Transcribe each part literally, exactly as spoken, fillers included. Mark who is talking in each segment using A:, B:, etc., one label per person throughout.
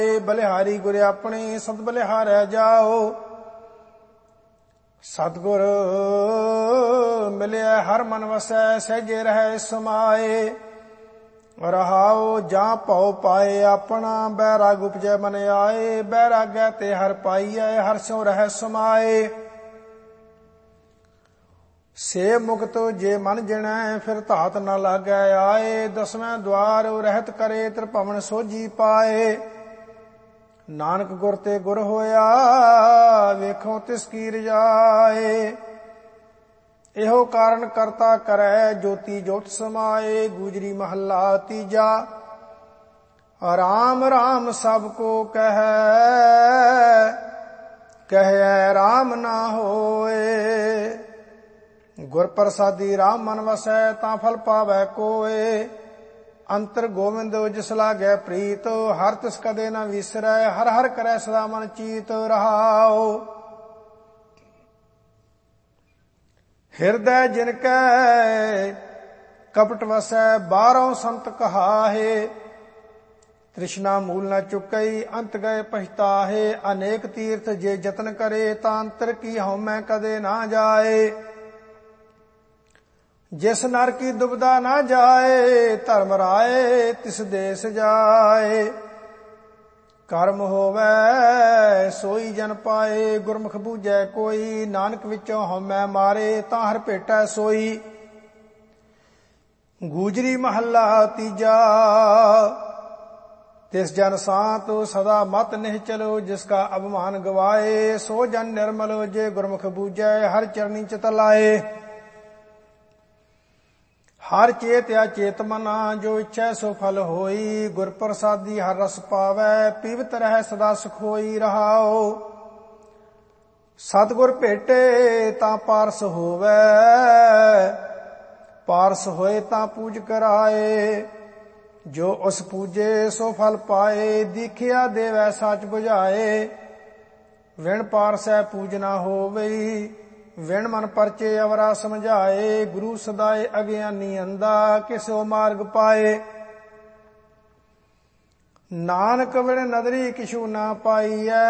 A: ਬਲਿਹਾਰੀ ਗੁਰ ਆਪਣੇ ਸਤ ਬਲਿਹਾਰੈ ਜਾਓ। ਸਤਿਗੁਰ ਮਿਲਿਆ ਹਰ ਮਨ ਵਸੈ ਸਹਿਜੇ ਰਹਿ ਸਮਾਏ। ਰਹਾਉ ਜਾਂ ਭਉ ਪਾਏ ਆਪਣਾ ਬੈਰਾਗ ਉਪਜੈ ਮਨ ਆਏ। ਬੈਰਾਗੈ ਤੇ ਹਰ ਪਾਈਐ ਹਰ ਸਿਉ ਰਹਿ ਸਮਾਏ। ਸੇ ਮੁਕਤ ਜੇ ਮਨ ਜਿਣੈ ਫਿਰ ਧਾਤ ਨ ਲਾਗੈ ਆਏ। ਦਸਵੇਂ ਦੁਆਰ ਰਹਿਤ ਕਰੇ ਤ੍ਰਿਭਵਨ ਸੋਝੀ ਪਾਏ। ਨਾਨਕ ਗੁਰ ਤੇ ਗੁਰ ਹੋਇਆ ਵੇਖੋ ਤਿਸ ਕੀ ਰਜਾਏ। ਇਹੋ ਕਾਰਨ ਕਰਤਾ ਕਰੈ ਜੋਤੀ ਜੋਤ ਸਮਾਏ। ਗੂਜਰੀ ਮਹੱਲਾ ਤੀਜਾ। ਰਾਮ ਰਾਮ ਸਭ ਕੋ ਕਹੈ ਕਹਿਐ ਰਾਮ ਨਾ ਹੋਏ। ਗੁਰ ਪ੍ਰਸਾਦੀ ਰਾਮ ਮਨ ਵਸੈ ਤਾਂ ਫਲ ਪਾਵੈ ਕੋਏ। ਅੰਤਰ ਗੋਵਿੰਦ ਜਿਸ ਲਾਗੈ ਪ੍ਰੀਤ ਹਰ ਤਿਸ ਕਦੇ ਨ ਵਿਸਰੈ। ਹਰ ਹਰ ਕਰੈ ਸਦਾ ਮਨ ਚੀਤ ਰਹਾਉ। ਹਿਰਦੈ ਜਿਨ ਕੈ ਕਪਟ ਵਸੈ ਬਾਹਰੋਂ ਸੰਤ ਕਹਾਹੇ। ਤ੍ਰਿਸ਼ਨਾ ਮੂਲ ਨ ਚੁਕਈ ਅੰਤ ਗਏ ਪਛਤਾਹੇ। ਅਨੇਕ ਤੀਰਥ ਜੇ ਜਤਨ ਕਰੇ ਤਾਂ ਅੰਤਰ ਕੀ ਹਉਮੈ ਕਦੇ ਨਾ ਜਾਏ। ਜਿਸ ਨਰ ਕੀ ਦੁਬਦਾ ਨਾ ਜਾਏ ਧਰਮ ਰਾਏ ਤਿਸ ਦੇਸ ਜਾਏ। ਕਰਮ ਹੋਵੈ ਸੋਈ ਜਨ ਪਾਏ। ਗੁਰਮੁਖ ਬੂਝੈ ਕੋਈ ਨਾਨਕ ਵਿੱਚੋਂ ਹਉਮੈ ਮਾਰੇ ਤਾਂ ਹਰ ਭੇਟੈ ਸੋਈ। ਗੂਜਰੀ ਮਹੱਲਾ ਤੀਜਾ। ਤਿਸ ਜਨ ਸਾਤ ਸਦਾ ਮਤ ਨਿਹਚਲੋ ਜਿਸ ਕਾ ਅਭਿਮਾਨ ਗਵਾਏ। ਸੋ ਜਨ ਨਿਰਮਲ ਜੇ ਗੁਰਮੁਖ ਬੂਝੈ ਹਰ ਚਰਨੀ ਚਿਤ ਲਾਏ। ਹਰ ਚੇਤ ਅਚੇਤ ਮਨਾ ਜੋ ਇੱਛੈ ਸੋ ਫਲ ਹੋਈ। ਗੁਰ ਪ੍ਰਸਾਦੀ ਹਰ ਰਸ ਪਾਵੈ ਪੀਵਤ ਰਹਿ ਸਦਾ ਸੁਖ ਹੋਈ ਰਹਾਉ। ਸਤਿਗੁਰ ਭੇਟੇ ਤਾਂ ਪਾਰਸ ਹੋਵੈ ਪਾਰਸ ਹੋਏ ਤਾਂ ਪੂਜ ਕਰਾਏ। ਜੋ ਉਸ ਪੂਜੇ ਸੋ ਫਲ ਪਾਏ ਦੀਖਿਆ ਦੇਵੈ ਸੱਚ ਬੁਝਾਏ। ਵਿਣ ਪਾਰਸੈ ਪੂਜਨਾ ਹੋਵਈ ਵਿਣ ਮਨ ਪਰਚੇ ਅਵਰਾ ਸਮਝਾਏ। ਗੁਰੂ ਸਦਾਏ ਅਗਿਆਨੀ ਅੰਦਾ ਕਿਸੋ ਮਾਰਗ ਪਾਏ। ਨਾਨਕ ਵਿਣ ਨਦਰੀ ਕਿਛੂ ਨਾ ਪਾਈਐ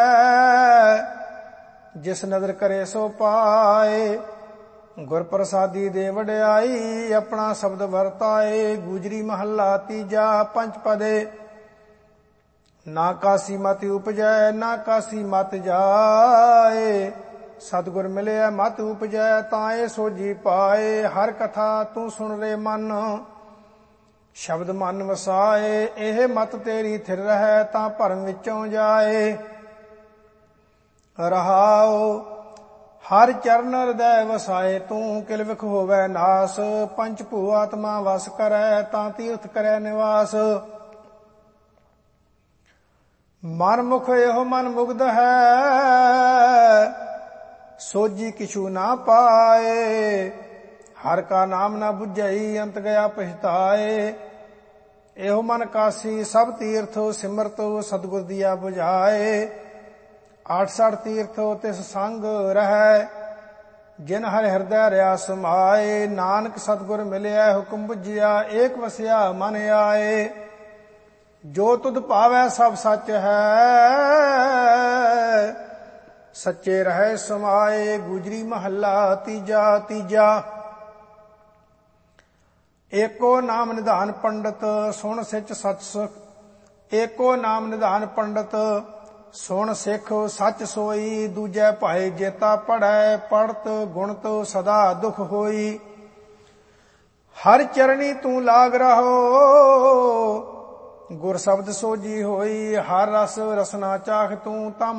A: ਜਿਸ ਨਦਰ ਕਰੇ ਸੋ ਪਾਏ। ਗੁਰ ਪ੍ਰਸਾਦੀ ਦੇ ਵਡਿਆਈ ਆਪਣਾ ਸ਼ਬਦ ਵਰਤਾਏ। ਗੂਜਰੀ ਮਹੱਲਾ ਤੀਜਾ ਪੰਜ ਪਦੇ। ਨਾ ਕਾਸੀ ਮਤਿ ਉਪਜੈ ਨਾ ਕਾਸੀ ਮਤਿ ਜਾਏ। ਸਤਿਗੁਰ ਮਿਲਿਆ ਮਤ ਉਪਜੈ ਤਾਂ ਇਹ ਸੋਝੀ ਪਾਏ। ਹਰ ਕਥਾ ਤੂੰ ਸੁਣ ਰੇ ਮਨ ਸ਼ਬਦ ਮਨ ਵਸਾਏ। ਇਹ ਮਤ ਤੇਰੀ ਥਿਰ ਰਹਿ ਤਾਂ ਭਰਮ ਵਿੱਚੋਂ ਜਾਏ। ਰਹਾਉ ਹਰ ਚਰਨ ਹਿਰਦੈ ਵਸਾਏ ਤੂੰ ਕਿਲ ਵਿਖ ਹੋਵੈ ਨਾਸ। ਪੰਚ ਭੂ ਆਤਮਾ ਵਸ ਕਰੈ ਤਾਂ ਤੀਰਥ ਕਰੈ ਨਿਵਾਸ। ਮਨ ਮੁਖ ਇਹੋ ਮਨ ਮੁਗਧ ਹੈ ਸੋਝੀ ਕਿਛੂ ਨਾ ਪਾਏ। ਹਰ ਕਾ ਨਾਮ ਨਾ ਬੁਝਈ ਅੰਤ ਗਿਆ ਪਛਤਾਏ। ਇਹੋ ਮਨ ਕਾਸੀ ਸਭ ਤੀਰਥ ਸਿਮਰਤ ਸਤਿਗੁਰ ਦੀਆ ਬੁਝਾਏ। ਆਠ ਸਠ ਤੀਰਥ ਤਿਸ ਸੰਗ ਰਹਿ ਜਿਨ ਹਰਿ ਹਿਰਦੈ ਰਿਆ ਸਮਾਏ। ਨਾਨਕ ਸਤਿਗੁਰ ਮਿਲਿਆ ਹੁਕਮ ਬੁਝਿਆ ਏਕ ਵਸਿਆ ਮਨ ਆਏ। ਜੋ ਤੁਧ ਭਾਵੈ ਸਭ ਸੱਚ ਹੈ ਸੱਚੇ ਰਹਿ ਸਮਾਏ। ਗੂਜਰੀ ਮਹੱਲਾ ਤੀਜਾ ਤੀਜਾ। ਏਕੋ ਨਾਮ ਨਿਧਾਨ ਪੰਡਤ ਸੁਣ ਸਿਚ ਸਚ ਸੁਖ। ਏਕੋ ਨਾਮ ਨਿਧਾਨ ਪੰਡਤ ਸੁਣ ਸਿੱਖ ਸੱਚ ਸੋਈ। ਦੂਜੈ ਭਾਏ ਜੇਤਾ ਪੜੈ ਪੜਤ ਗੁਣਤ ਸਦਾ ਦੁਖ ਹੋਈ। ਹਰ ਚਰਣੀ ਤੂੰ ਲਾਗ ਰਹੋ ਗੁਰ ਸ਼ਬਦ ਸੋਝੀ ਹੋਈ। ਹਰ ਰਸ ਰਸਨਾ ਚਾਖ ਤੂੰ ਤਾਂ